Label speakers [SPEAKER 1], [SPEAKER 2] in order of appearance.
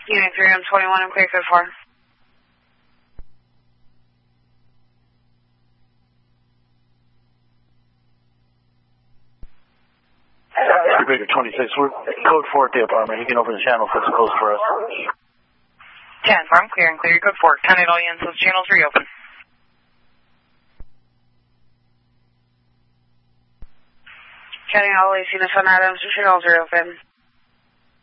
[SPEAKER 1] Unit 3, I'm 21, I'm clear code 4.
[SPEAKER 2] Baker 26, we're code 4 at the apartment. You can open the channel if it's closed for us.
[SPEAKER 1] 10, I'm clear and clear code 4. 10 at all units, those channels reopen. County all AC, the Sun Adams, the channels are open.